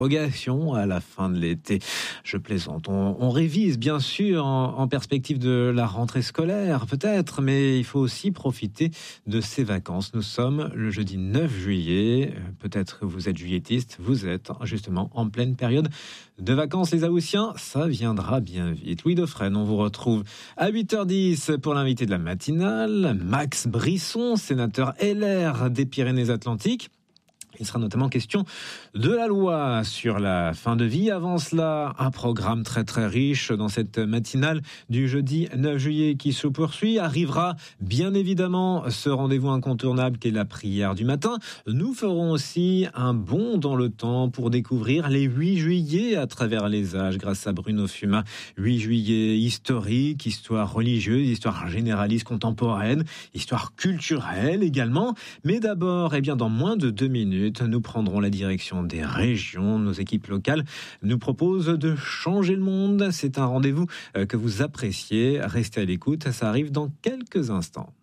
Prolongation à la fin de l'été. Je plaisante. On révise bien sûr en perspective de la rentrée scolaire peut-être, mais il faut aussi profiter de ces vacances. Nous sommes le jeudi 9 juillet. Peut-être que vous êtes juillettiste, vous êtes justement en pleine période de vacances les Haussiens. Ça viendra bien vite. Louis Dauphren, on vous retrouve à 8h10 pour l'invité de la matinale, Max Brisson, sénateur LR des Pyrénées-Atlantiques. Il sera notamment question de la loi sur la fin de vie. Avant cela, un programme très très riche dans cette matinale du jeudi 9 juillet qui se poursuit. Arrivera bien évidemment ce rendez-vous incontournable qu'est la prière du matin. Nous ferons aussi un bond dans le temps pour découvrir les 8 juillet à travers les âges grâce à Bruno Fuma. 8 juillet historique, histoire religieuse, histoire généraliste contemporaine, histoire culturelle également. Mais d'abord, dans moins de 2 minutes, nous prendrons la direction des régions. Nos équipes locales nous proposent de changer le monde. C'est un rendez-vous que vous appréciez. Restez à l'écoute, ça arrive dans quelques instants.